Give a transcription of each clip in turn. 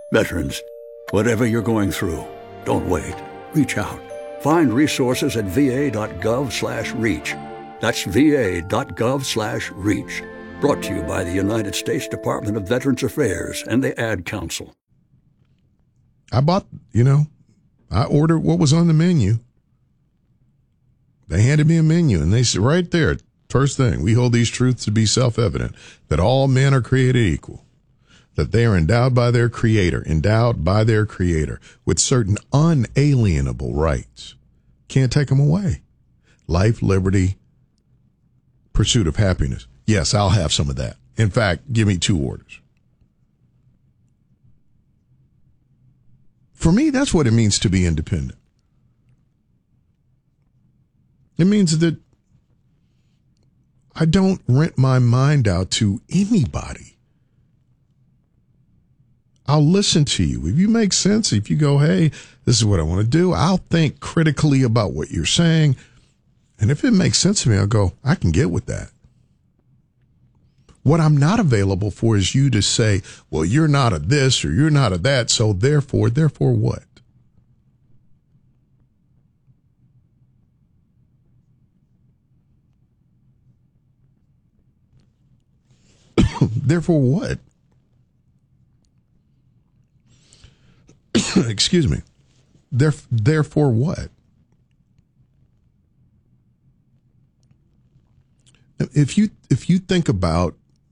Veterans, whatever you're going through, don't wait. Reach out. Find resources at va.gov/reach. That's va.gov/reach. Brought to you by the United States Department of Veterans Affairs and the Ad Council. I ordered what was on the menu. They handed me a menu, and they said right there, first thing, we hold these truths to be self-evident, that all men are created equal, that they are endowed by their creator with certain unalienable rights. Can't take them away. Life, liberty, pursuit of happiness. Yes, I'll have some of that. In fact, give me 2 orders. For me, that's what it means to be independent. It means that I don't rent my mind out to anybody. I'll listen to you. If you make sense, if you go, hey, this is what I want to do, I'll think critically about what you're saying. And if it makes sense to me, I'll go, I can get with that. What I'm not available for is you to say, well, you're not a this or you're not a that, so therefore what? Therefore what? Excuse me. Therefore what? If you think about,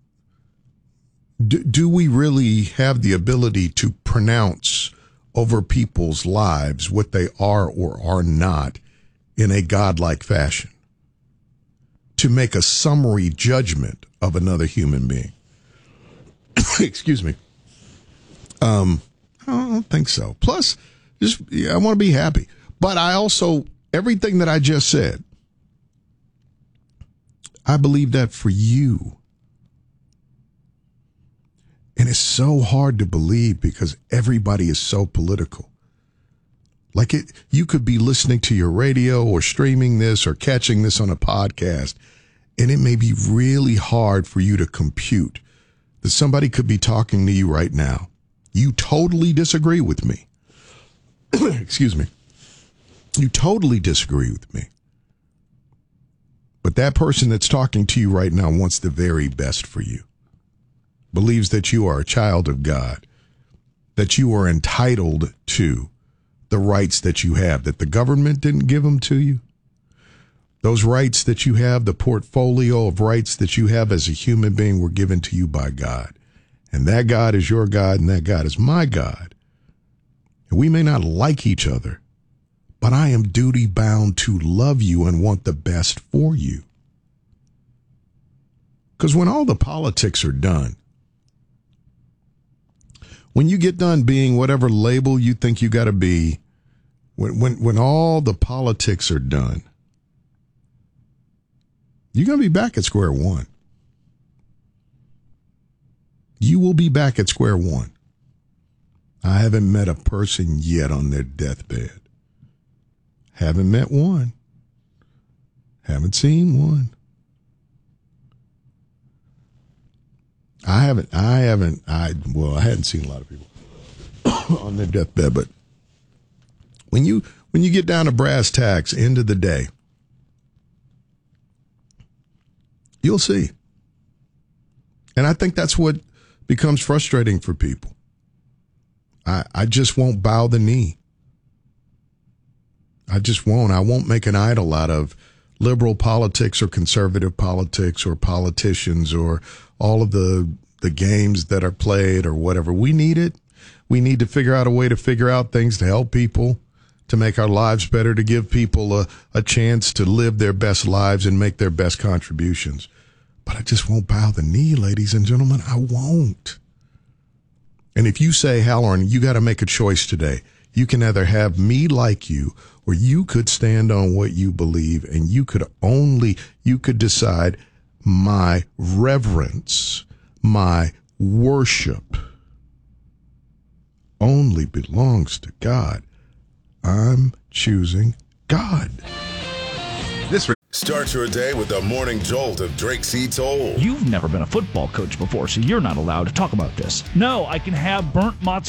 do we really have the ability to pronounce over people's lives what they are or are not in a godlike fashion? To make a summary judgment of another human being? Excuse me. I don't think so. Plus, I want to be happy. But I also, everything that I just said, I believe that for you. And it's so hard to believe because everybody is so political. Like you could be listening to your radio or streaming this or catching this on a podcast, and it may be really hard for you to compute that somebody could be talking to you right now. You totally disagree with me. Excuse me. You totally disagree with me. But that person that's talking to you right now wants the very best for you. Believes that you are a child of God, that you are entitled to the rights that you have, that the government didn't give them to you. Those rights that you have, the portfolio of rights that you have as a human being were given to you by God. And that God is your God and that God is my God. And we may not like each other, but I am duty bound to love you and want the best for you. Because when all the politics are done, when you get done being whatever label you think you got to be, when all the politics are done, you're going to be back at square one. You will be back at square one. I haven't met a person yet on their deathbed. Haven't met one. Haven't seen one. I hadn't seen a lot of people on their deathbed, but when you get down to brass tacks, end of the day, you'll see. And I think that's what becomes frustrating for people. I just won't bow the knee. I just won't. I won't make an idol out of liberal politics or conservative politics or politicians or all of the games that are played or whatever. We need it. We need to figure out a way to figure out things to help people, to make our lives better, to give people a chance to live their best lives and make their best contributions. But I just won't bow the knee, ladies and gentlemen. I won't. And if you say, Halloran, you got to make a choice today. You can either have me like you, or you could stand on what you believe, and you could decide my reverence, my worship only belongs to God. I'm choosing God. Start your day with the morning jolt of Drake C. Toll. You've never been a football coach before, so you're not allowed to talk about this. No, I can have burnt mozzarella